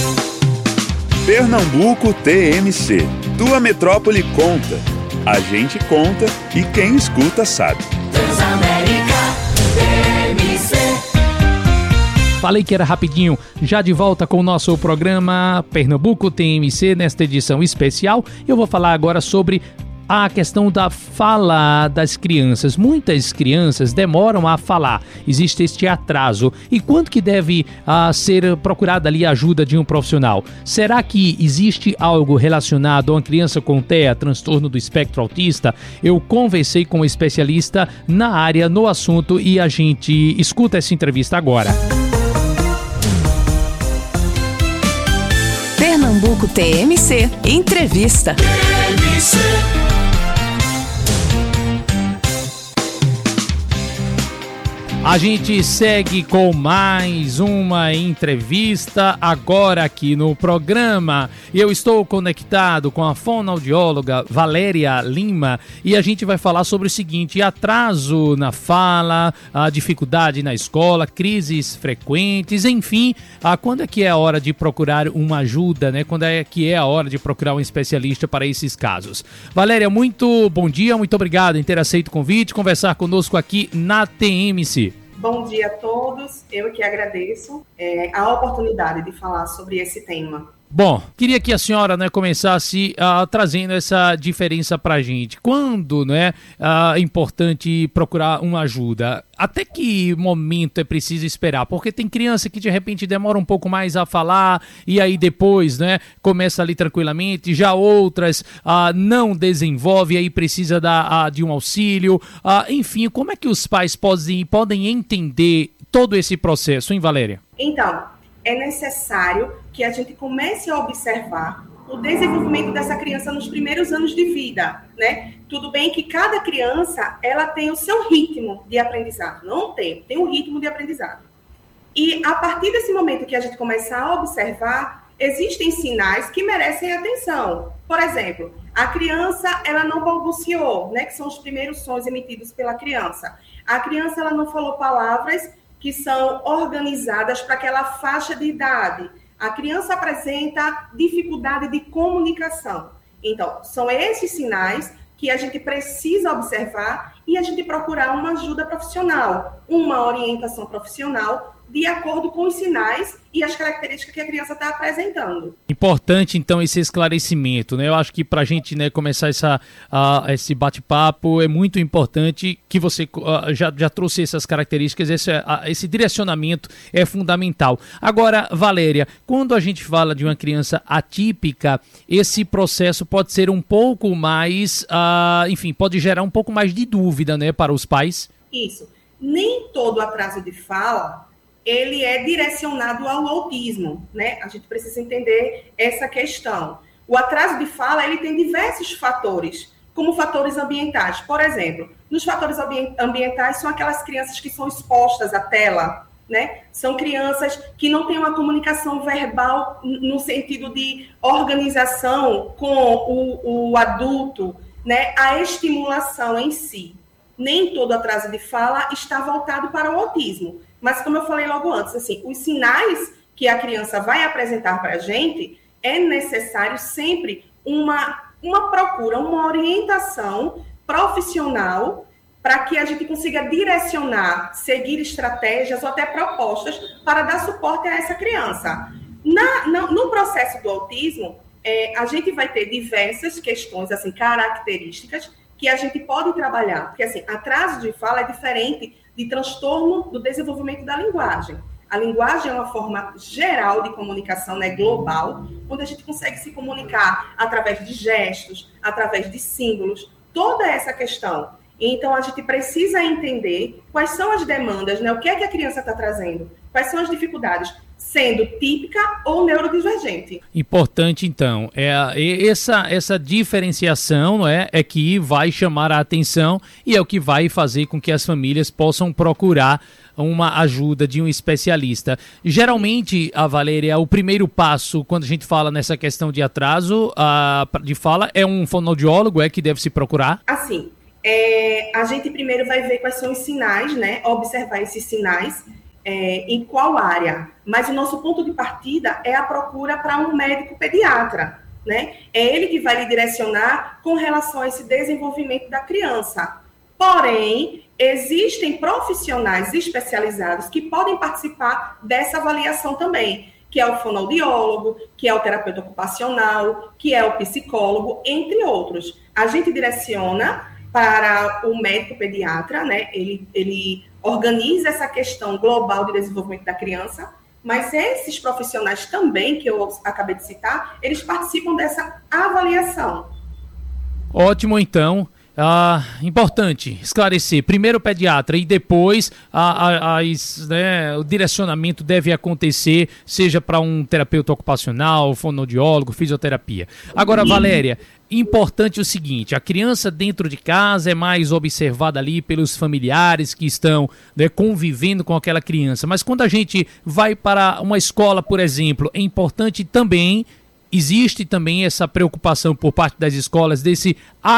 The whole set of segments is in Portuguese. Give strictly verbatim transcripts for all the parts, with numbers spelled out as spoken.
Pernambuco T M C. Tua metrópole conta. A gente conta e quem escuta sabe. Transamérica T M C. Falei que era rapidinho, já de volta com o nosso programa Pernambuco T M C nesta edição especial. Eu vou falar agora sobre a questão da fala das crianças. Muitas crianças demoram a falar, existe este atraso. E quanto que deve uh, ser procurada ali a ajuda de um profissional? Será que existe algo relacionado a uma criança com T E A, transtorno do espectro autista? Eu conversei com um especialista na área, no assunto, e a gente escuta essa entrevista agora. Pernambuco T M C Entrevista. T M C. A gente segue com mais uma entrevista agora aqui no programa. Eu estou conectado com a fonoaudióloga Valéria Lima e a gente vai falar sobre o seguinte: atraso na fala, a dificuldade na escola, crises frequentes, enfim, a quando é que é a hora de procurar uma ajuda, né? Quando é que é a hora de procurar um especialista para esses casos. Valéria, muito bom dia, muito obrigado em ter aceito o convite, conversar conosco aqui na T M C. Bom dia a todos, eu que agradeço é, a oportunidade de falar sobre esse tema. Bom, queria que a senhora, né, começasse uh, trazendo essa diferença para a gente. Quando, né, uh, é importante procurar uma ajuda? Até que momento é preciso esperar? Porque tem criança que de repente demora um pouco mais a falar e aí depois, né, começa ali tranquilamente. Já outras uh, não desenvolve e aí precisa da, uh, de um auxílio. Uh, enfim, como é que os pais podem, podem entender todo esse processo, hein, Valéria? Então, é necessário que a gente comece a observar o desenvolvimento dessa criança nos primeiros anos de vida, né? Tudo bem que cada criança, ela tem o seu ritmo de aprendizado, não tem, tem um ritmo de aprendizado. E a partir desse momento que a gente começar a observar, existem sinais que merecem atenção. Por exemplo, a criança, ela não balbuciou, né? Que são os primeiros sons emitidos pela criança. A criança, ela não falou palavras que são organizadas para aquela faixa de idade. A criança apresenta dificuldade de comunicação. Então, são esses sinais que a gente precisa observar e a gente procurar uma ajuda profissional, uma orientação profissional de acordo com os sinais e as características que a criança está apresentando. Importante, então, esse esclarecimento, né? Eu acho que para a gente, né, começar essa, uh, esse bate-papo, é muito importante que você uh, já, já trouxe essas características, esse, uh, esse direcionamento é fundamental. Agora, Valéria, quando a gente fala de uma criança atípica, esse processo pode ser um pouco mais, uh, enfim, pode gerar um pouco mais de dúvida, né, para os pais? Isso. Nem todo atraso de fala ele é direcionado ao autismo, né? A gente precisa entender essa questão. O atraso de fala, ele tem diversos fatores, como fatores ambientais. Por exemplo, nos fatores ambientais são aquelas crianças que são expostas à tela, né? São crianças que não têm uma comunicação verbal no sentido de organização com o, o adulto, né? A estimulação em si. Nem todo atraso de fala está voltado para o autismo. Mas, como eu falei logo antes, assim, os sinais que a criança vai apresentar para a gente, é necessário sempre uma, uma procura, uma orientação profissional para que a gente consiga direcionar, seguir estratégias ou até propostas para dar suporte a essa criança. Na, na, no processo do autismo, é, a gente vai ter diversas questões, assim, características que a gente pode trabalhar. Porque, assim, atraso de fala é diferente de transtorno do desenvolvimento da linguagem. A linguagem é uma forma geral de comunicação, né, global, onde a gente consegue se comunicar através de gestos, através de símbolos, toda essa questão. Então, a gente precisa entender quais são as demandas, né, o que é que a criança está trazendo, quais são as dificuldades, sendo típica ou neurodivergente. Importante, então, é essa, essa diferenciação, não é, é que vai chamar a atenção e é o que vai fazer com que as famílias possam procurar uma ajuda de um especialista. Geralmente, a Valéria, o primeiro passo, quando a gente fala nessa questão de atraso a, de fala, é um fonoaudiólogo, é que deve se procurar? Assim, é, a gente primeiro vai ver quais são os sinais, né, observar esses sinais. é, em qual área, mas o nosso ponto de partida é a procura para um médico pediatra, né? É ele que vai lhe direcionar com relação a esse desenvolvimento da criança. Porém, existem profissionais especializados que podem participar dessa avaliação também, que é o fonoaudiólogo, que é o terapeuta ocupacional, que é o psicólogo, entre outros. A gente direciona para o médico pediatra, né? Ele, ele organiza essa questão global de desenvolvimento da criança, mas esses profissionais também, que eu acabei de citar, eles participam dessa avaliação. Ótimo, então. Ah, importante esclarecer, primeiro o pediatra e depois a, a, as, né, o direcionamento deve acontecer, seja para um terapeuta ocupacional, fonoaudiólogo, fisioterapia. Agora, Valéria, importante o seguinte, a criança dentro de casa é mais observada ali pelos familiares que estão, né, convivendo com aquela criança, mas quando a gente vai para uma escola, por exemplo, é importante também. Existe também essa preocupação por parte das escolas desse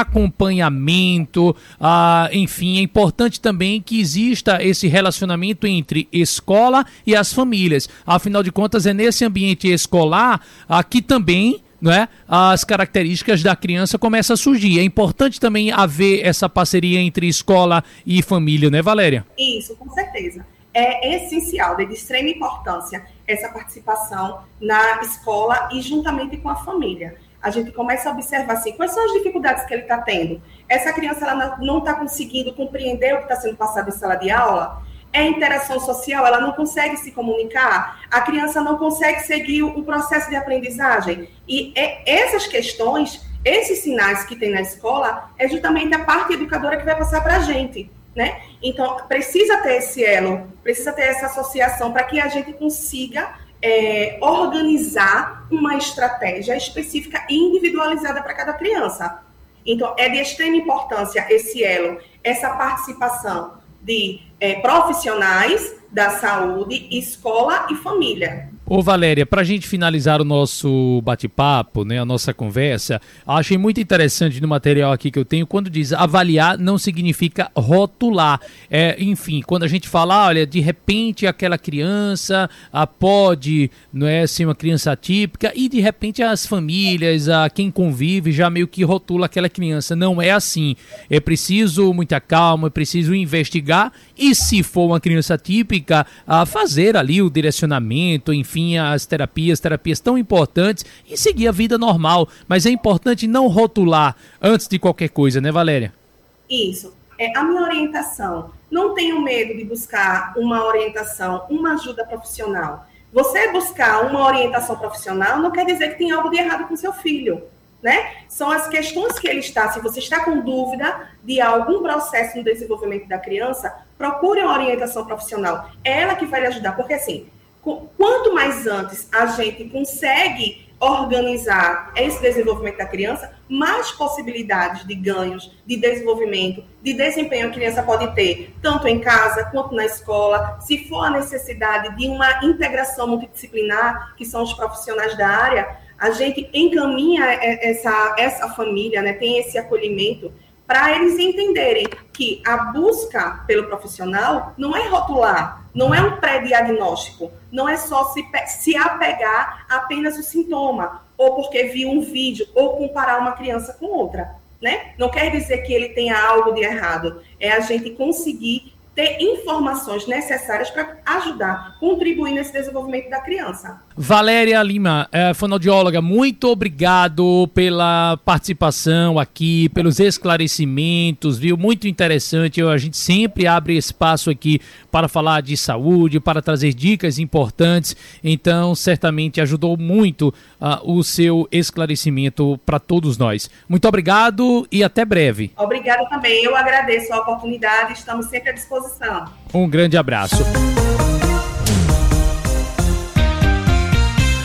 acompanhamento, ah, enfim, é importante também que exista esse relacionamento entre escola e as famílias. Afinal de contas, é nesse ambiente escolar ah, que também, não é, as características da criança começam a surgir. É importante também haver essa parceria entre escola e família, né, Valéria? Isso, com certeza. É essencial, de extrema importância, essa participação na escola e juntamente com a família. A gente começa a observar assim, quais são as dificuldades que ele está tendo. Essa criança ela não está conseguindo compreender o que está sendo passado em sala de aula? É interação social, ela não consegue se comunicar? A criança não consegue seguir o processo de aprendizagem? E é, essas questões, esses sinais que tem na escola, é justamente a parte educadora que vai passar para a gente. Né? Então, precisa ter esse elo, precisa ter essa associação para que a gente consiga é, organizar uma estratégia específica e individualizada para cada criança. Então, é de extrema importância esse elo, essa participação de é, profissionais da saúde, escola e família. Ô Valéria, para a gente finalizar o nosso bate-papo, né, a nossa conversa, achei muito interessante no material aqui que eu tenho, quando diz avaliar não significa rotular. É, enfim, quando a gente fala, olha, de repente aquela criança a, pode, não é, ser uma criança atípica e de repente as famílias, a quem convive já meio que rotula aquela criança. Não é assim. É preciso muita calma, é preciso investigar e se for uma criança atípica, a fazer ali o direcionamento, enfim, Enfim, as terapias, terapias tão importantes e seguir a vida normal. Mas é importante não rotular antes de qualquer coisa, né, Valéria? Isso. É a minha orientação. Não tenho medo de buscar uma orientação, uma ajuda profissional. Você buscar uma orientação profissional não quer dizer que tem algo de errado com seu filho, né? São as questões que ele está. Se você está com dúvida de algum processo no desenvolvimento da criança, procure uma orientação profissional. É ela que vai lhe ajudar, porque assim, quanto mais antes a gente consegue organizar esse desenvolvimento da criança, mais possibilidades de ganhos, de desenvolvimento, de desempenho a criança pode ter, tanto em casa quanto na escola. Se for a necessidade de uma integração multidisciplinar, que são os profissionais da área, a gente encaminha essa, essa família, né, tem esse acolhimento, para eles entenderem que a busca pelo profissional não é rotular, não é um pré-diagnóstico, não é só se, se apegar apenas o sintoma, ou porque viu um vídeo, ou comparar uma criança com outra, né? Não quer dizer que ele tenha algo de errado, é a gente conseguir ter informações necessárias para ajudar, contribuir nesse desenvolvimento da criança. Valéria Lima, é, fonoaudióloga, muito obrigado pela participação aqui, pelos esclarecimentos, viu? Muito interessante, a gente sempre abre espaço aqui para falar de saúde, para trazer dicas importantes, então certamente ajudou muito uh, o seu esclarecimento para todos nós. Muito obrigado e até breve. Obrigada também, eu agradeço a oportunidade, estamos sempre à disposição. Um grande abraço.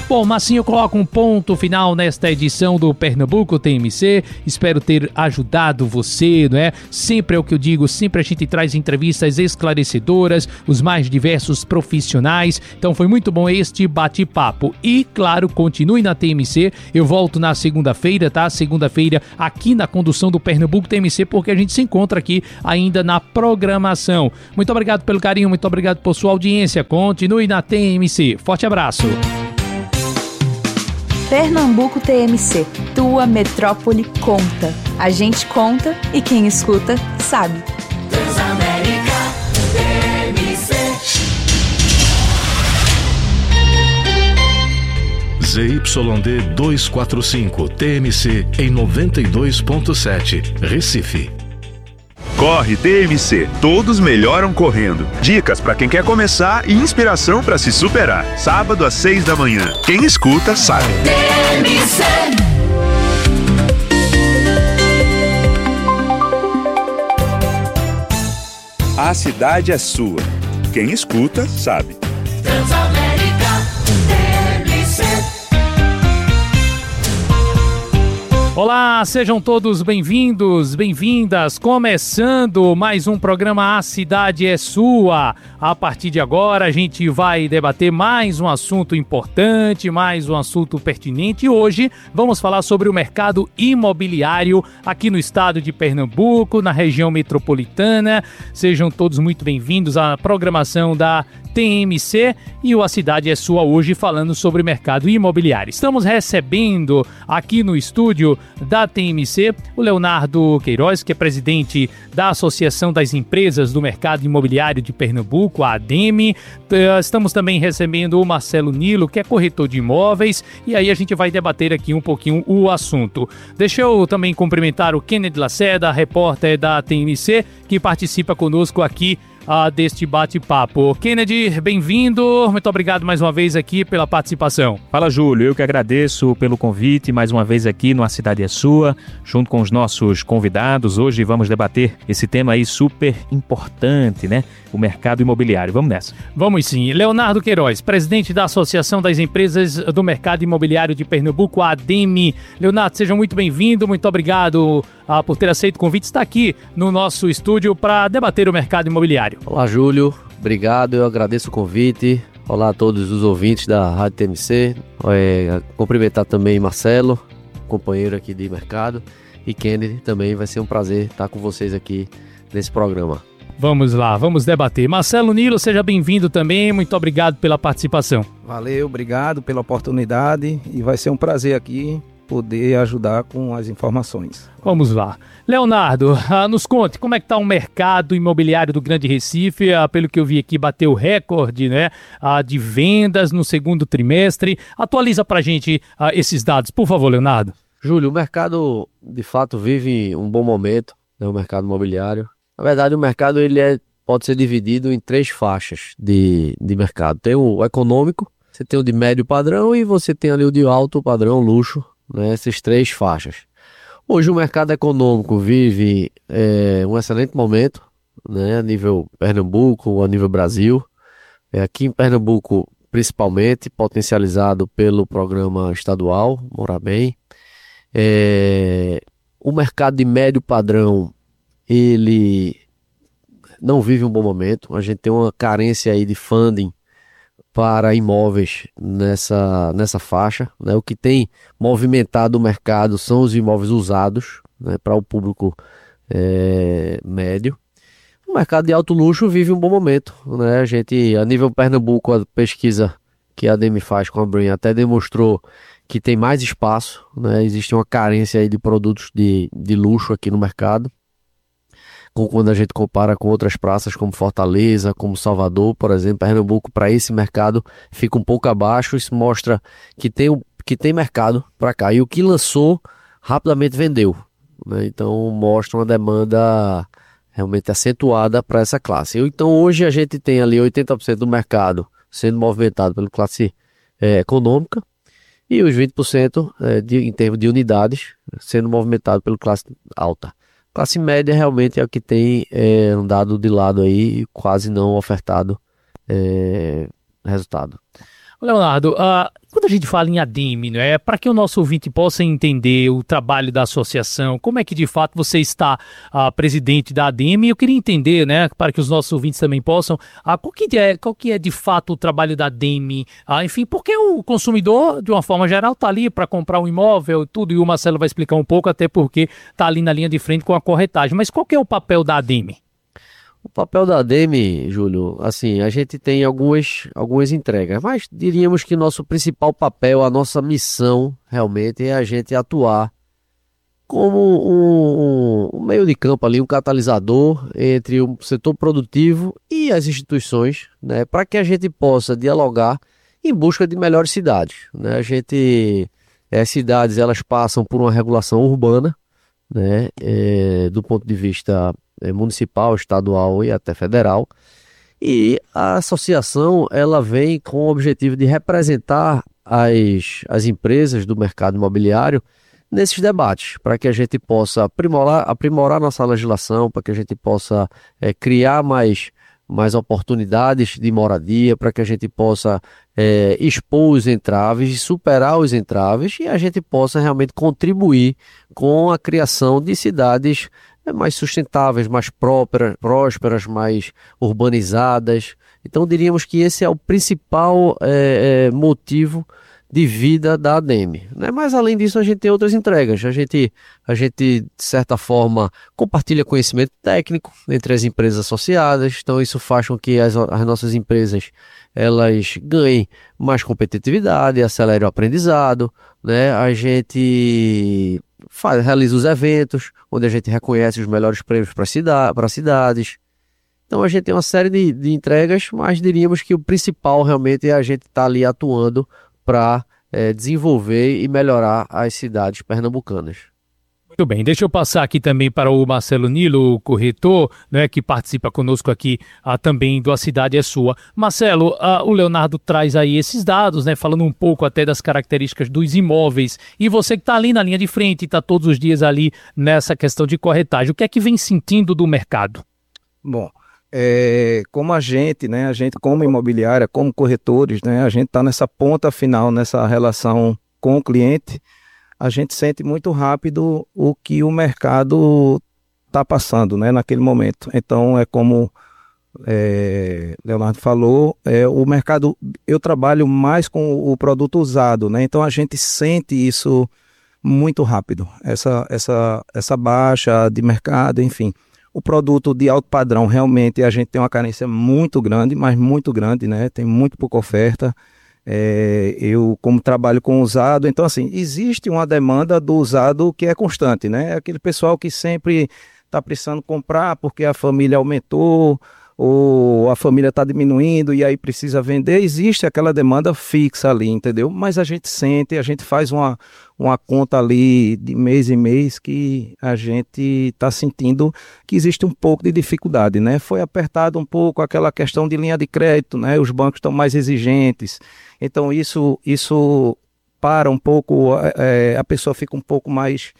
Bom, Massinho, eu coloco um ponto final nesta edição do Pernambuco T M C. Espero ter ajudado você, não é? Sempre é o que eu digo, sempre a gente traz entrevistas esclarecedoras, os mais diversos profissionais. Então foi muito bom este bate-papo. E, claro, continue na T M C. Eu volto na segunda-feira, tá? Segunda-feira aqui na condução do Pernambuco T M C, porque a gente se encontra aqui ainda na programação. Muito obrigado pelo carinho, muito obrigado por sua audiência. Continue na T M C. Forte abraço. Pernambuco T M C, tua metrópole conta. A gente conta e quem escuta sabe. Transamérica T M C. Z Y D duzentos e quarenta e cinco T M C em noventa e dois ponto sete, Recife. Corre T M C, todos melhoram correndo. Dicas para quem quer começar e inspiração para se superar. Sábado às seis da manhã. Quem escuta sabe. T M C. A cidade é sua. Quem escuta sabe. Transamérica T M C. Olá, sejam todos bem-vindos, bem-vindas. Começando mais um programa A Cidade é Sua. A partir de agora a gente vai debater mais um assunto importante, mais um assunto pertinente. E hoje vamos falar sobre o mercado imobiliário aqui no estado de Pernambuco, na região metropolitana. Sejam todos muito bem-vindos à programação da T M C e o A Cidade é Sua hoje falando sobre mercado imobiliário. Estamos recebendo aqui no estúdio da T M C o Leonardo Queiroz, que é presidente da Associação das Empresas do Mercado Imobiliário de Pernambuco, a ADEME. Estamos também recebendo o Marcelo Nilo, que é corretor de imóveis, e aí a gente vai debater aqui um pouquinho o assunto. Deixa eu também cumprimentar o Kennedy Lacerda, repórter da T M C, que participa conosco aqui Uh, deste bate-papo. Kennedy, bem-vindo, muito obrigado mais uma vez aqui pela participação. Fala, Júlio, eu que agradeço pelo convite mais uma vez aqui no A Cidade é Sua, junto com os nossos convidados. Hoje vamos debater esse tema aí super importante, né? O mercado imobiliário. Vamos nessa. Vamos sim. Leonardo Queiroz, presidente da Associação das Empresas do Mercado Imobiliário de Pernambuco, a ADEME. Leonardo, seja muito bem-vindo, muito obrigado uh, por ter aceito o convite, está aqui no nosso estúdio para debater o mercado imobiliário. Olá, Júlio, obrigado, eu agradeço o convite. Olá a todos os ouvintes da Rádio T M C. É, cumprimentar também Marcelo, companheiro aqui de mercado, e Kennedy também. Vai ser um prazer estar com vocês aqui nesse programa. Vamos lá, vamos debater. Marcelo Nilo, seja bem-vindo também, muito obrigado pela participação. Valeu, obrigado pela oportunidade e vai ser um prazer aqui poder ajudar com as informações. Vamos lá. Leonardo, uh, nos conte como é que está o mercado imobiliário do Grande Recife. Uh, pelo que eu vi aqui, bateu recorde, né, uh, de vendas no segundo trimestre. Atualiza pra gente uh, esses dados, por favor, Leonardo. Júlio, o mercado de fato vive um bom momento, né, o mercado imobiliário. Na verdade, o mercado ele é, pode ser dividido em três faixas de, de mercado. Tem o econômico, você tem o de médio padrão e você tem ali o de alto padrão, luxo, né, essas três faixas. Hoje o mercado econômico vive é, um excelente momento, né, a nível Pernambuco, a nível Brasil. É, aqui em Pernambuco, principalmente, potencializado pelo programa estadual, Morar Bem. É, o mercado de médio padrão, ele não vive um bom momento. A gente tem uma carência aí de funding para imóveis nessa, nessa faixa, né? O que tem movimentado o mercado são os imóveis usados, né, para o público é, médio. O mercado de alto luxo vive um bom momento, né? A gente, a nível Pernambuco, a pesquisa que a ADEME faz com a Brin até demonstrou que tem mais espaço, né? Existe uma carência aí de produtos de, de luxo aqui no mercado. Quando a gente compara com outras praças como Fortaleza, como Salvador, por exemplo, Pernambuco, para esse mercado fica um pouco abaixo. Isso mostra que tem, que tem mercado para cá. E o que lançou, rapidamente vendeu, né? Então mostra uma demanda realmente acentuada para essa classe. Então hoje a gente tem ali oitenta por cento do mercado sendo movimentado pela classe é, econômica e os vinte por cento é, de, em termos de unidades sendo movimentado pela classe alta. Classe média realmente é o que tem é, andado de lado aí e quase não ofertado é, resultado. Leonardo, uh, quando a gente fala em A D E M, né, para que o nosso ouvinte possa entender o trabalho da associação, como é que de fato você está uh, presidente da A D E M, eu queria entender, né, para que os nossos ouvintes também possam, uh, qual, que é, qual que é de fato o trabalho da A D E M, uh, enfim, porque o consumidor, de uma forma geral, está ali para comprar um imóvel, tudo, e o Marcelo vai explicar um pouco, até porque está ali na linha de frente com a corretagem, mas qual que é o papel da A D E M? O papel da A D E M, Júlio, assim, a gente tem algumas, algumas entregas, mas diríamos que nosso principal papel, a nossa missão, realmente, é a gente atuar como um, um, um meio de campo ali, um catalisador entre o setor produtivo e as instituições, né, para que a gente possa dialogar em busca de melhores cidades, né? A gente, as cidades, elas passam por uma regulação urbana, né, é, do ponto de vista municipal, estadual e até federal, e a associação ela vem com o objetivo de representar as, as empresas do mercado imobiliário nesses debates, para que a gente possa aprimorar, aprimorar nossa legislação, para que a gente possa é, criar mais, mais oportunidades de moradia, para que a gente possa é, expor os entraves e superar os entraves, e a gente possa realmente contribuir com a criação de cidades mais sustentáveis, mais prósperas, prósperas, mais urbanizadas. Então diríamos que esse é o principal é, é, motivo de vida da A D E M, né? Mas além disso a gente tem outras entregas, a gente, a gente de certa forma compartilha conhecimento técnico entre as empresas associadas, então isso faz com que as, as nossas empresas elas ganhem mais competitividade, acelere o aprendizado, né? A gente faz, realiza os eventos, onde a gente reconhece os melhores prêmios para cida, para cidades. Então a gente tem uma série de, de entregas, mas diríamos que o principal realmente é a gente estar tá ali atuando para é, desenvolver e melhorar as cidades pernambucanas. Muito bem, deixa eu passar aqui também para o Marcelo Nilo, o corretor, né, que participa conosco aqui ah, também do A Cidade é Sua. Marcelo, ah, o Leonardo traz aí esses dados, né, falando um pouco até das características dos imóveis, e você que está ali na linha de frente, está todos os dias ali nessa questão de corretagem, o que é que vem sentindo do mercado? Bom, é, como a gente, né, a gente como imobiliária, como corretores, né, a gente está nessa ponta final, nessa relação com o cliente, a gente sente muito rápido o que o mercado está passando, né, naquele momento. Então, é como é, Leonardo falou, é, o mercado, eu trabalho mais com o produto usado, né, então a gente sente isso muito rápido, essa, essa, essa baixa de mercado, enfim. O produto de alto padrão, realmente, a gente tem uma carência muito grande, mas muito grande, né, tem muito pouca oferta. É, eu como trabalho com usado, então assim, existe uma demanda do usado que é constante, né? Aquele pessoal que sempre está precisando comprar porque a família aumentou ou a família está diminuindo e aí precisa vender, existe aquela demanda fixa ali, entendeu? Mas a gente sente, a gente faz uma, uma conta ali de mês em mês que a gente está sentindo que existe um pouco de dificuldade, né? Foi apertado um pouco aquela questão de linha de crédito, né? Os bancos estão mais exigentes, então isso, isso para um pouco, é, a pessoa fica um pouco mais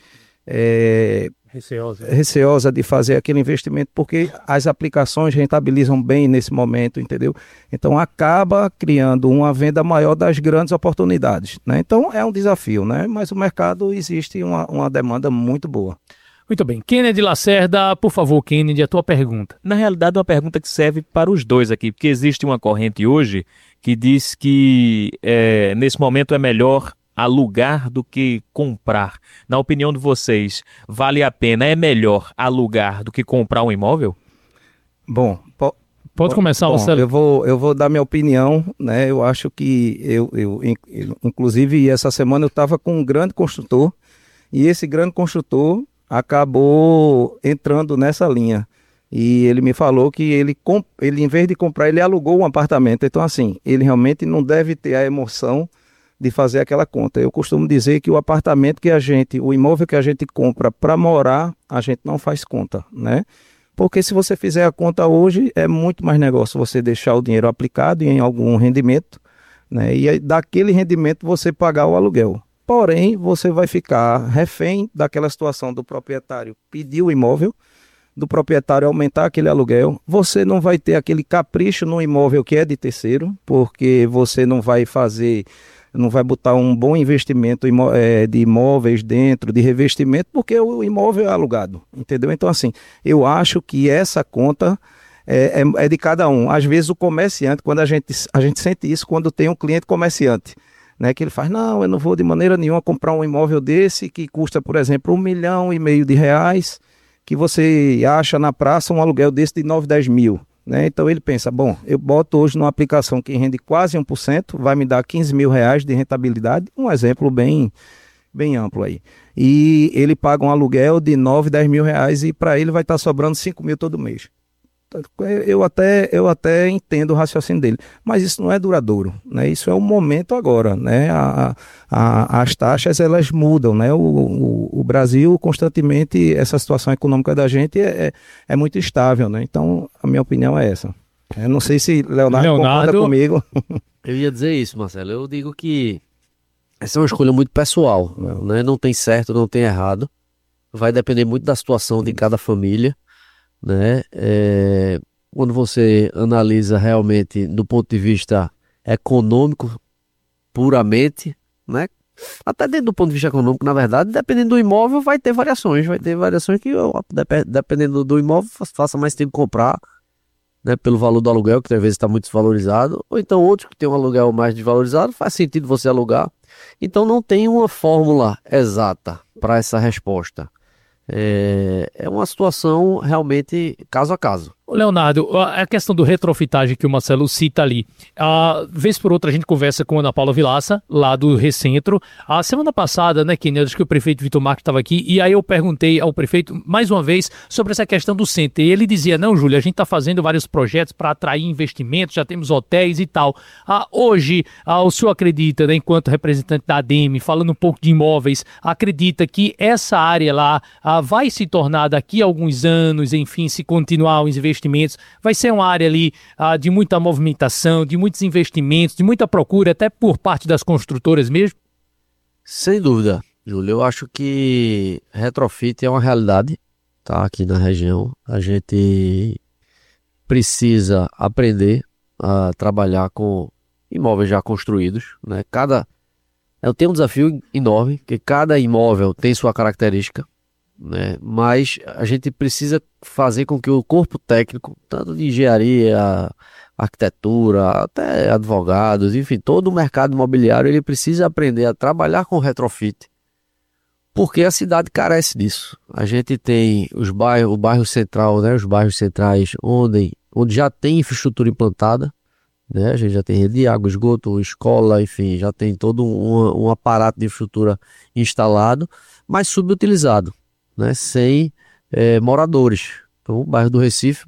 é, receosa. receosa de fazer aquele investimento, porque as aplicações rentabilizam bem nesse momento, entendeu? Então acaba criando uma venda maior das grandes oportunidades, né? Então é um desafio, né? Mas o mercado existe uma, uma demanda muito boa. Muito bem. Kennedy Lacerda, por favor, Kennedy, a tua pergunta. Na realidade, é uma pergunta que serve para os dois aqui, porque existe uma corrente hoje que diz que é, nesse momento é melhor alugar do que comprar. Na opinião de vocês, vale a pena, é melhor alugar do que comprar um imóvel? Bom, po- Pode começar, bom, Marcelo. eu vou, eu vou dar minha opinião, né? Eu acho que, eu, eu, eu inclusive, essa semana eu estava com um grande construtor e esse grande construtor acabou entrando nessa linha. E ele me falou que ele, ele, em vez de comprar, ele alugou um apartamento. Então, assim, ele realmente não deve ter a emoção de fazer aquela conta. Eu costumo dizer que o apartamento que a gente, o imóvel que a gente compra para morar, a gente não faz conta, né? Porque se você fizer a conta hoje, é muito mais negócio você deixar o dinheiro aplicado em algum rendimento, né? E aí, daquele rendimento você pagar o aluguel. Porém, você vai ficar refém daquela situação do proprietário pedir o imóvel, do proprietário aumentar aquele aluguel. Você não vai ter aquele capricho no imóvel que é de terceiro, porque você não vai fazer, não vai botar um bom investimento imó- é, de imóveis dentro, de revestimento, porque o imóvel é alugado, entendeu? Então, assim, eu acho que essa conta é, é, é de cada um. Às vezes o comerciante, quando a gente, a gente sente isso quando tem um cliente comerciante, né, que ele faz, não, eu não vou de maneira nenhuma comprar um imóvel desse que custa, por exemplo, um milhão e meio de reais, que você acha na praça um aluguel desse de nove, dez mil. Né? Então ele pensa, bom, eu boto hoje numa aplicação que rende quase um por cento, vai me dar quinze mil reais de rentabilidade, um exemplo bem, bem amplo aí. E ele paga um aluguel de nove, dez mil reais e para ele vai estar sobrando cinco mil todo mês. Eu até, eu até entendo o raciocínio dele, mas isso não é duradouro, né? Isso é o momento agora, né? A, a, as taxas elas mudam, né? O, o, o Brasil constantemente, essa situação econômica da gente é, é, é muito estável, né? Então a minha opinião é essa. Eu não sei se Leonardo, Leonardo... concorda comigo. Eu ia dizer isso, Marcelo. Eu digo que essa é uma escolha muito pessoal, né? Não tem certo, não tem errado. Vai depender muito da situação de cada família. Né? É, quando você analisa realmente do ponto de vista econômico puramente, né? Até dentro do ponto de vista econômico, na verdade, dependendo do imóvel vai ter variações, vai ter variações que dependendo do imóvel faça mais tempo comprar, né? Pelo valor do aluguel, que às vezes está muito desvalorizado, ou então outro que tem um aluguel mais desvalorizado, faz sentido você alugar. Então não tem uma fórmula exata para essa resposta. É, é uma situação realmente caso a caso. Leonardo, a questão do retrofitagem que o Marcelo cita ali, a vez por outra a gente conversa com a Ana Paula Vilaça, lá do Recentro. A semana passada, né, Kenny, acho que o prefeito Vitor Marques estava aqui, e aí eu perguntei ao prefeito, mais uma vez, sobre essa questão do centro. E ele dizia, não, Júlio, a gente está fazendo vários projetos para atrair investimentos, já temos hotéis e tal. Ah, hoje, ah, o senhor acredita, né, enquanto representante da A D E M, falando um pouco de imóveis, acredita que essa área lá ah, vai se tornar daqui a alguns anos, enfim, se continuar os investimentos, vai ser uma área ali ah, de muita movimentação, de muitos investimentos, de muita procura, até por parte das construtoras mesmo? Sem dúvida, Júlio. Eu acho que retrofit é uma realidade, tá, aqui na região. A gente precisa aprender a trabalhar com imóveis já construídos, né? Cada... Eu tenho um desafio enorme, porque cada imóvel tem sua característica, né? Mas a gente precisa fazer com que o corpo técnico, tanto de engenharia, arquitetura, até advogados, enfim, todo o mercado imobiliário, ele precisa aprender a trabalhar com retrofit, porque a cidade carece disso. A gente tem os bairros, o bairro central, né, os bairros centrais onde, onde já tem infraestrutura implantada, né? A gente já tem rede de água, esgoto, escola, enfim, já tem todo um, um aparato de infraestrutura instalado, mas subutilizado, né, sem é, moradores. Então o bairro do Recife,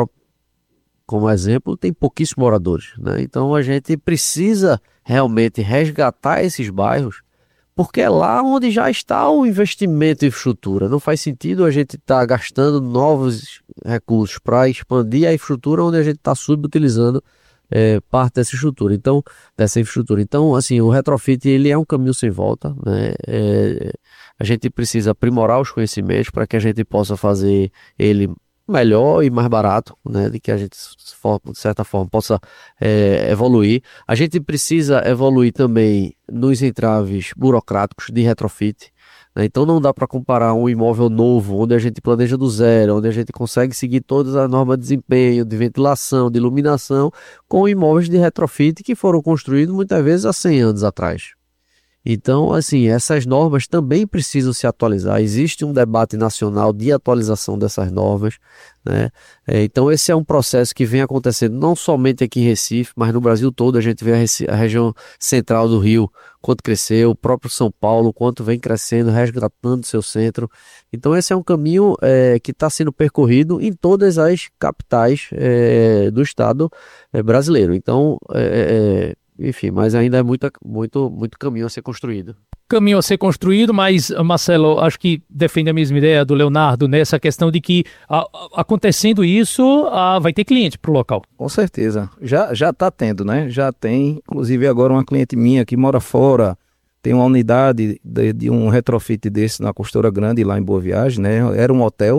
como exemplo, tem pouquíssimos moradores, né? Então a gente precisa realmente resgatar esses bairros, porque é lá onde já está o investimento em infraestrutura. Não faz sentido a gente estar tá gastando novos recursos para expandir a infraestrutura onde a gente está subutilizando é, parte dessa estrutura, então, dessa infraestrutura. Então, assim, o retrofit ele é um caminho sem volta, né? É, a gente precisa aprimorar os conhecimentos para que a gente possa fazer ele melhor e mais barato, né? De que a gente, de certa forma, possa é, evoluir. A gente precisa evoluir também nos entraves burocráticos de retrofit. Então não dá para comparar um imóvel novo, onde a gente planeja do zero, onde a gente consegue seguir todas as normas de desempenho, de ventilação, de iluminação, com imóveis de retrofit que foram construídos muitas vezes há cem anos atrás. Então, assim, essas normas também precisam se atualizar. Existe um debate nacional de atualização dessas normas, né? É, então, esse é um processo que vem acontecendo não somente aqui em Recife, mas no Brasil todo. A gente vê a, Recife, a região central do Rio, quanto cresceu, o próprio São Paulo, quanto vem crescendo, resgatando seu centro. Então, esse é um caminho é, que está sendo percorrido em todas as capitais é, do estado é, brasileiro. Então, é, é, enfim, mas ainda é muito, muito, muito caminho a ser construído. Caminho a ser construído, mas, Marcelo, acho que defende a mesma ideia do Leonardo nessa questão de que, a, a, acontecendo isso, a, vai ter cliente para o local. Com certeza. Já já está tendo, né? Já tem, inclusive agora uma cliente minha que mora fora, tem uma unidade de, de um retrofit desse na Costura Grande, lá em Boa Viagem, né? Era um hotel,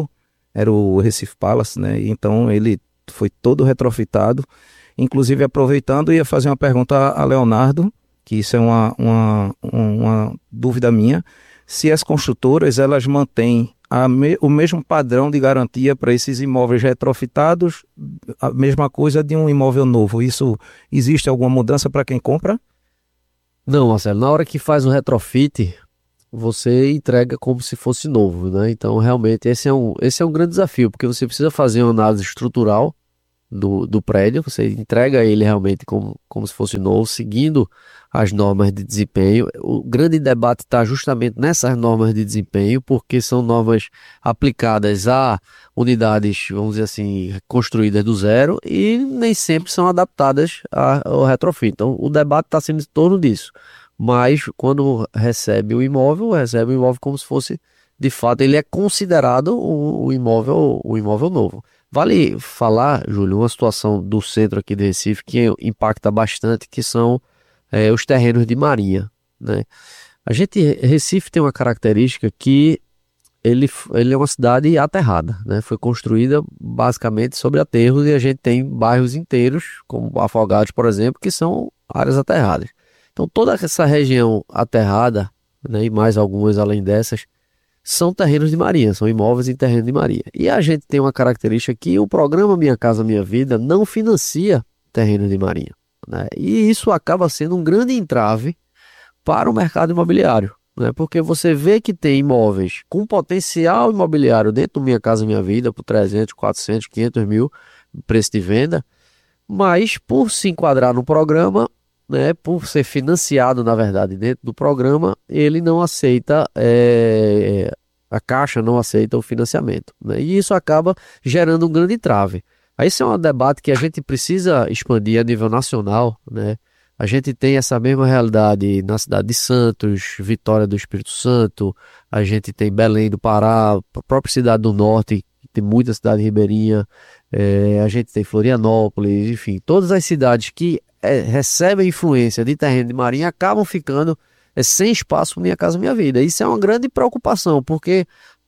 era o Recife Palace, né? Então ele foi todo retrofitado. Inclusive, aproveitando, ia fazer uma pergunta a Leonardo, que isso é uma, uma, uma dúvida minha, se as construtoras elas mantêm a me, o mesmo padrão de garantia para esses imóveis retrofitados, a mesma coisa de um imóvel novo. Isso, existe alguma mudança para quem compra? Não, Marcelo, na hora que faz o retrofit, você entrega como se fosse novo, né? Então, realmente, esse é um, esse é um grande desafio, porque você precisa fazer uma análise estrutural do, do prédio, você entrega ele realmente como, como se fosse novo, seguindo as normas de desempenho. O grande debate está justamente nessas normas de desempenho, porque são normas aplicadas a unidades, vamos dizer assim, construídas do zero e nem sempre são adaptadas ao retrofit. Então, o debate está sendo em torno disso. Mas, quando recebe o imóvel, recebe o imóvel como se fosse, de fato, ele é considerado o, o, imóvel, o imóvel novo. Vale falar, Júlio, uma situação do centro aqui de Recife que impacta bastante, que são é, os terrenos de marinha, né? A gente, Recife tem uma característica que ele, ele é uma cidade aterrada, né? Foi construída basicamente sobre aterros e a gente tem bairros inteiros, como Afogados, por exemplo, que são áreas aterradas. Então toda essa região aterrada, né, e mais algumas além dessas, são terrenos de marinha, são imóveis em terreno de marinha. E a gente tem uma característica que o programa Minha Casa Minha Vida não financia terrenos de marinha, né? E isso acaba sendo um grande entrave para o mercado imobiliário, né? Porque você vê que tem imóveis com potencial imobiliário dentro do Minha Casa Minha Vida por trezentos, quatrocentos, quinhentos mil preço de venda, mas por se enquadrar no programa, né, por ser financiado, na verdade, dentro do programa, ele não aceita, é, a Caixa não aceita o financiamento, né, e isso acaba gerando um grande entrave. Aí esse é um debate que a gente precisa expandir a nível nacional, né? A gente tem essa mesma realidade na cidade de Santos, Vitória do Espírito Santo, a gente tem Belém do Pará, a própria cidade do Norte, tem muita cidade ribeirinha, é, a gente tem Florianópolis, enfim, todas as cidades que É, recebem influência de terreno de marinha acabam ficando é, sem espaço para Minha Casa Minha Vida. Isso é uma grande preocupação, porque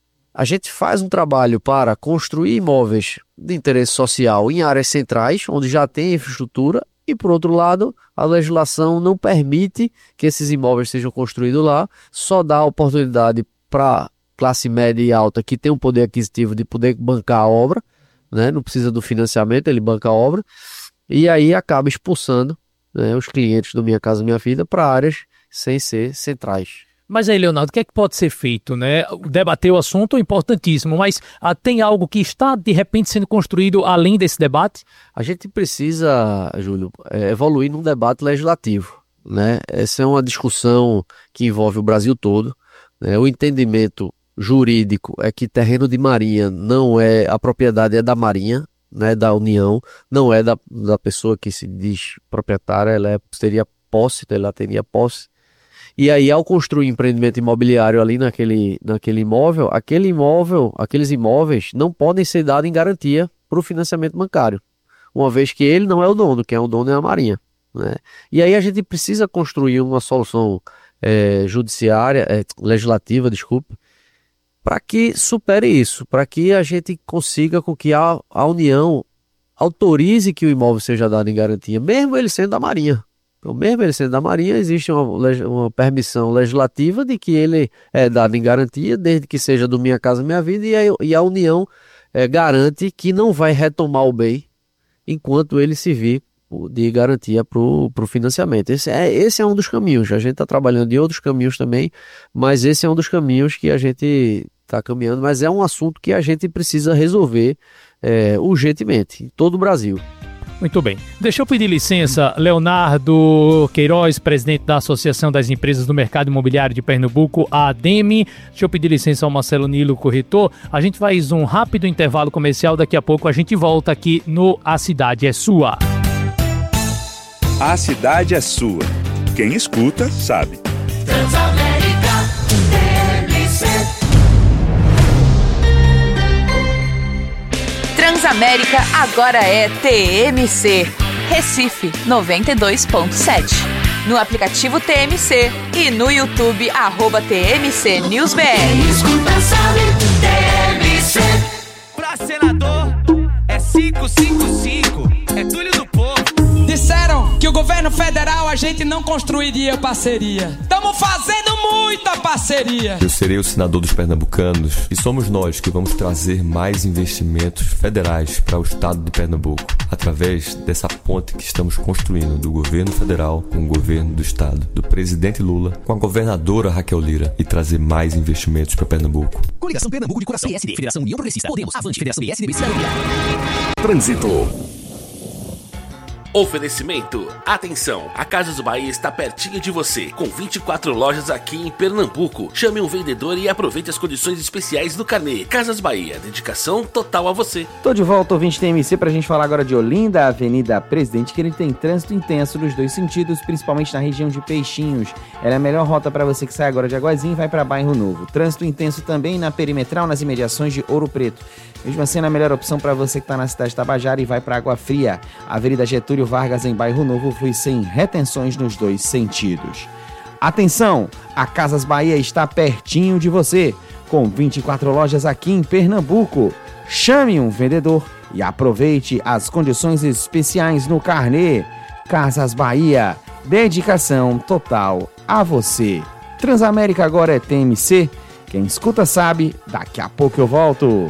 a gente faz um trabalho para construir imóveis de interesse social em áreas centrais, onde já tem infraestrutura, e por outro lado, a legislação não permite que esses imóveis sejam construídos lá, só dá oportunidade para classe média e alta que tem um poder aquisitivo de poder bancar a obra, né? Não precisa do financiamento, ele banca a obra. E aí acaba expulsando, né, os clientes do Minha Casa Minha Vida para áreas sem ser centrais. Mas aí, Leonardo, o que é que pode ser feito, né? Debater o assunto é importantíssimo, mas ah, tem algo que está, de repente, sendo construído além desse debate? A gente precisa, Júlio, é, evoluir num debate legislativo, né? Essa é uma discussão que envolve o Brasil todo, né? O entendimento jurídico é que terreno de marinha não é, a propriedade é da marinha, né, da União, não é da, da pessoa que se diz proprietária, ela é, teria posse, ela teria posse. E aí, ao construir empreendimento imobiliário ali naquele, naquele imóvel, aquele imóvel, aqueles imóveis não podem ser dados em garantia para o financiamento bancário, uma vez que ele não é o dono, quem é o dono é a Marinha, né? E aí a gente precisa construir uma solução é, judiciária, é, legislativa, desculpe, para que supere isso, para que a gente consiga com que a, a União autorize que o imóvel seja dado em garantia, mesmo ele sendo da Marinha. Então, mesmo ele sendo da Marinha, existe uma, uma permissão legislativa de que ele é dado em garantia, desde que seja do Minha Casa Minha Vida, e a, e a União é, garante que não vai retomar o bem enquanto ele servir de garantia para o financiamento. Esse é, esse é um dos caminhos. A gente está trabalhando em outros caminhos também, mas esse é um dos caminhos que a gente está caminhando, mas é um assunto que a gente precisa resolver é, urgentemente, em todo o Brasil. Muito bem. Deixa eu pedir licença, Leonardo Queiroz, presidente da Associação das Empresas do Mercado Imobiliário de Pernambuco, a ADEME. Deixa eu pedir licença ao Marcelo Nilo, corretor. A gente faz um rápido intervalo comercial, daqui a pouco a gente volta aqui no A Cidade é Sua. A cidade é sua. Quem escuta, sabe. Transamérica T M C. Transamérica agora é T M C. Recife noventa e dois ponto sete. No aplicativo T M C e no YouTube, arroba T M C News B R. Quem escuta sabe, T M C. Pra senador é cinco cinco cinco, é Túlio do Povo. Disseram que o governo federal a gente não construiria parceria. Estamos fazendo muita parceria. Eu serei o senador dos pernambucanos e somos nós que vamos trazer mais investimentos federais para o estado de Pernambuco, através dessa ponte que estamos construindo do governo federal com o governo do estado, do presidente Lula com a governadora Raquel Lira, e trazer mais investimentos para Pernambuco. Coligação Pernambuco de Coração, P S D, Federação União Progressista, Podemos, Avante, Federação P S D B, Cidadania. Trânsito. Oferecimento. Atenção, a Casas Bahia está pertinho de você, com vinte e quatro lojas aqui em Pernambuco. Chame um vendedor e aproveite as condições especiais do carnê. Casas Bahia, dedicação total a você. Tô de volta, ouvinte T M C, pra gente falar agora de Olinda, Avenida Presidente, que ele tem trânsito intenso nos dois sentidos, principalmente na região de Peixinhos. Ela é a melhor rota para você que sai agora de Aguazinho e vai para Bairro Novo. Trânsito intenso também na Perimetral, nas imediações de Ouro Preto. Mesmo assim, é a melhor opção para você que está na cidade de Tabajara e vai para Água Fria. A Avenida Getúlio Vargas, em Bairro Novo, flui sem retenções nos dois sentidos. Atenção, a Casas Bahia está pertinho de você, com vinte e quatro lojas aqui em Pernambuco. Chame um vendedor e aproveite as condições especiais no carnê. Casas Bahia, dedicação total a você. Transamérica agora é T M C. Quem escuta sabe, daqui a pouco eu volto.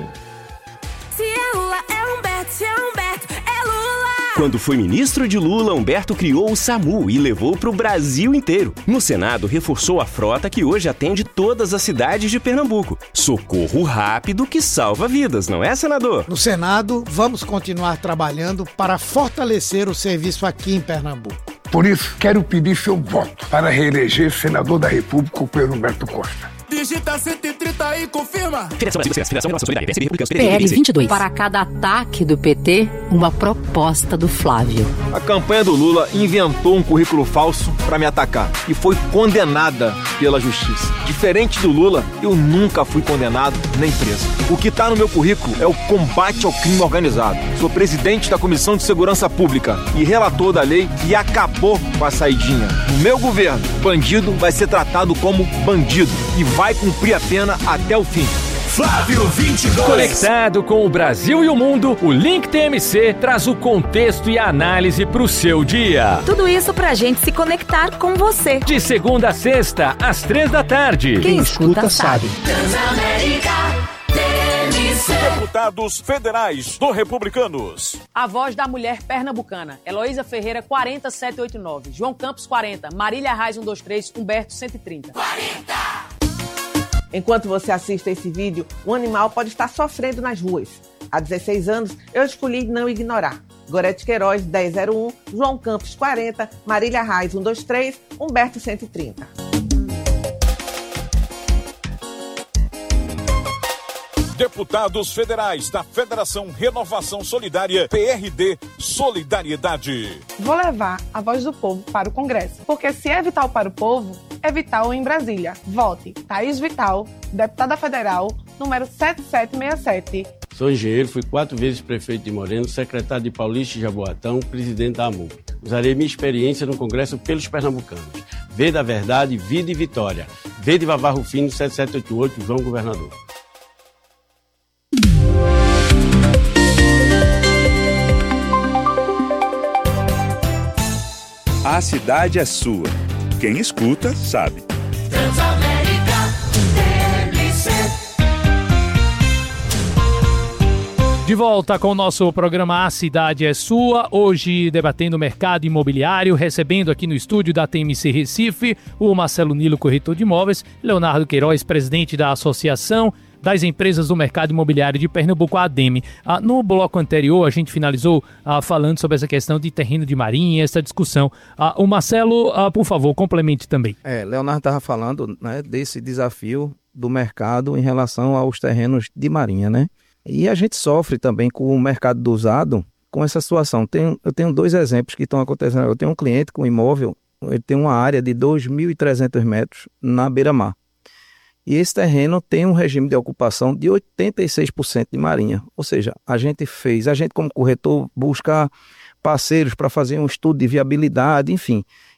Quando foi ministro de Lula, Humberto criou o SAMU e levou para o Brasil inteiro. No Senado, reforçou a frota que hoje atende todas as cidades de Pernambuco. Socorro rápido que salva vidas, não é, senador? No Senado, vamos continuar trabalhando para fortalecer o serviço aqui em Pernambuco. Por isso, quero pedir seu voto para reeleger senador da República, o Pedro Humberto Costa. Digita cento e trinta e confirma. Federação Brasil, Federação Inovação Solidária, P S D, Republicanos, P L vinte e dois. Para cada ataque do P T, uma proposta do Flávio. A campanha do Lula inventou um currículo falso para me atacar e foi condenada pela justiça. Diferente do Lula, eu nunca fui condenado nem preso. O que está no meu currículo é o combate ao crime organizado. Sou presidente da Comissão de Segurança Pública e relator da lei que acabou com a saidinha. No meu governo, bandido vai ser tratado como bandido e vai vai cumprir a pena até o fim. Flávio vinte e dois. Conectado com o Brasil e o mundo, o Link T M C traz o contexto e a análise para o seu dia. Tudo isso pra gente se conectar com você. De segunda a sexta, às três da tarde. Quem, Quem escuta, escuta sabe. Transamérica. Deputados federais do Republicanos. A voz da mulher pernambucana. Heloísa Ferreira, quarenta mil setecentos e oitenta e nove. João Campos, quarenta. Marília Reis, cento e vinte e três. Humberto, cento e trinta. quarenta. Enquanto você assiste esse vídeo, um animal pode estar sofrendo nas ruas. Há dezesseis anos, eu escolhi não ignorar. Gorete Queiroz, dez zero um. João Campos, quarenta. Marília Reis, cento e vinte e três. Humberto, cento e trinta. Deputados federais da Federação Renovação Solidária, P R D Solidariedade. Vou levar a voz do povo para o Congresso, porque se é vital para o povo, é vital em Brasília. Vote Thaís Vital, deputada federal, número sete sete seis sete. Sou engenheiro, fui quatro vezes prefeito de Moreno, secretário de Paulista e Jaboatão, presidente da AMUP. Usarei minha experiência no Congresso pelos pernambucanos. V da Verdade, Vida e Vitória. V de Vavá Rufino, sete sete oito oito, João Governador. A cidade é sua. Quem escuta, sabe. Transamérica T M C. De volta com o nosso programa A Cidade é Sua, hoje debatendo o mercado imobiliário, recebendo aqui no estúdio da T M C Recife o Marcelo Nilo, corretor de imóveis, Leonardo Queiroz, presidente da Associação das Empresas do Mercado Imobiliário de Pernambuco, a ADEME. Ah, no bloco anterior, a gente finalizou ah, falando sobre essa questão de terreno de marinha, essa discussão. Ah, o Marcelo, ah, por favor, complemente também. É, Leonardo estava falando, né, desse desafio do mercado em relação aos terrenos de marinha, né? E a gente sofre também com o mercado do usado, com essa situação. Tem, eu tenho dois exemplos que estão acontecendo. Eu tenho um cliente com um imóvel, ele tem uma área de dois mil e trezentos metros na beira-mar. E esse terreno tem um regime de ocupação de oitenta e seis por cento de marinha. Ou seja, a gente fez, a gente como corretor busca parceiros para fazer um estudo de viabilidade, enfim.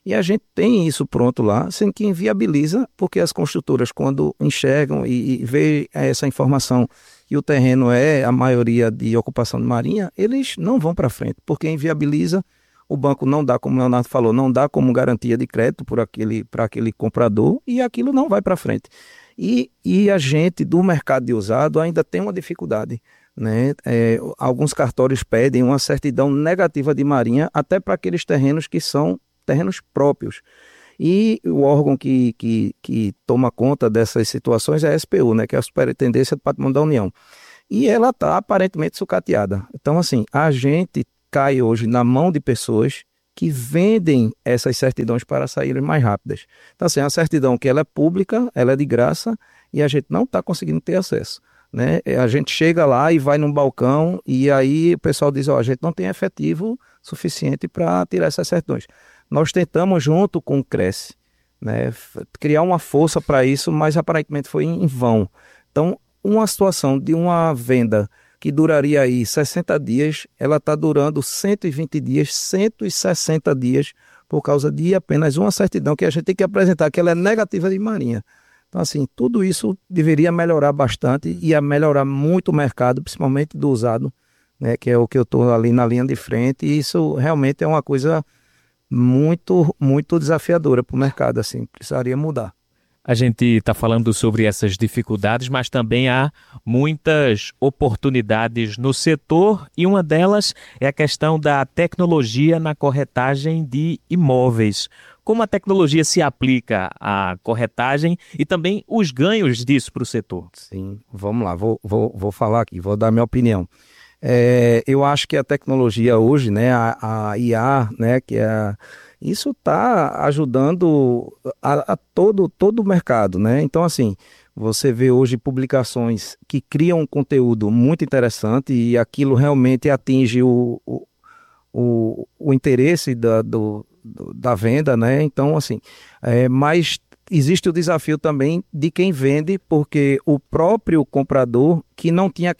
E a gente tem isso pronto lá, sendo que inviabiliza, porque as construtoras, quando enxergam e, e vê essa informação que o terreno é a maioria de ocupação de marinha, eles não vão para frente, porque inviabiliza, o banco não dá, como o Leonardo falou, não dá como garantia de crédito por aquele, para aquele comprador, e aquilo não vai para frente. E, e a gente do mercado de usado ainda tem uma dificuldade, né? É, alguns cartórios pedem uma certidão negativa de marinha até para aqueles terrenos que são terrenos próprios. E o órgão que, que, que toma conta dessas situações é a S P U, né, que é a Superintendência do Patrimônio da União. E ela está aparentemente sucateada. Então, assim, a gente cai hoje na mão de pessoas que vendem essas certidões para saírem mais rápidas. Então, assim, a certidão que ela é pública, ela é de graça e a gente não está conseguindo ter acesso, né? A gente chega lá e vai num balcão e aí o pessoal diz, ó, a gente não tem efetivo suficiente para tirar essas certidões. Nós tentamos, junto com o Cresce, né, criar uma força para isso, mas aparentemente foi em vão. Então, uma situação de uma venda que duraria aí sessenta dias, ela está durando cento e vinte dias, cento e sessenta dias, por causa de apenas uma certidão que a gente tem que apresentar, que ela é negativa de marinha. Então, assim, tudo isso deveria melhorar bastante e ia melhorar muito o mercado, principalmente do usado, né, que é o que eu estou ali na linha de frente, e isso realmente é uma coisa muito, muito desafiadora para o mercado, assim, precisaria mudar. A gente está falando sobre essas dificuldades, mas também há muitas oportunidades no setor e uma delas é a questão da tecnologia na corretagem de imóveis. Como a tecnologia se aplica à corretagem e também os ganhos disso para o setor? Sim, vamos lá, vou, vou, vou falar aqui, vou dar minha opinião. É, eu acho que a tecnologia hoje, né, a, a I A, né, que é, isso está ajudando a, a todo, todo o mercado, né? Então, assim, você vê hoje publicações que criam um conteúdo muito interessante e aquilo realmente atinge o, o, o, o interesse da, do, da venda, né? Então, assim, é, mas existe o desafio também de quem vende, porque o próprio comprador que não tinha